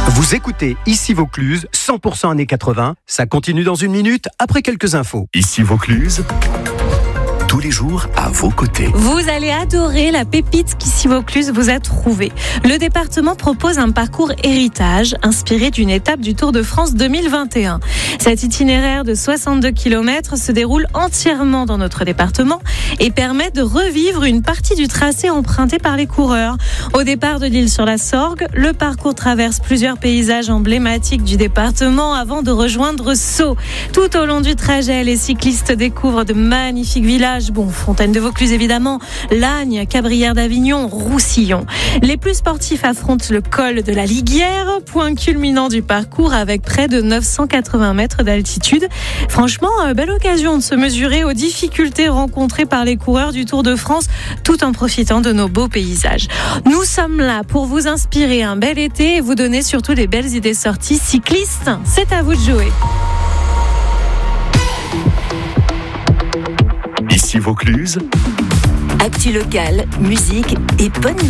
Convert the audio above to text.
Vous écoutez Ici Vaucluse, 100% années 80. Ça continue dans une minute, après quelques infos. Ici Vaucluse, tous les jours à vos côtés. Vous allez adorer la pépite qu'Ici Vaucluse vous a trouvée. Le département propose un parcours héritage inspiré d'une étape du Tour de France 2021. Cet itinéraire de 62 km se déroule entièrement dans notre département et permet de revivre une partie du tracé emprunté par les coureurs. Au départ de l'Isle-sur-la-Sorgue, le parcours traverse plusieurs paysages emblématiques du département avant de rejoindre Sceaux. Tout au long du trajet, les cyclistes découvrent de magnifiques villages. Fontaine de Vaucluse évidemment, Lagnes, Cabrières d'Avignon, Roussillon. Les plus sportifs affrontent le col de la Liguière, point culminant du parcours avec près de 980 mètres d'altitude. Franchement, belle occasion de se mesurer aux difficultés rencontrées par les coureurs du Tour de France, tout en profitant de nos beaux paysages. Nous sommes là pour vous inspirer un bel été et vous donner surtout des belles idées sorties cyclistes. C'est à vous de jouer. Ici Vaucluse, actu locale, musique et bonne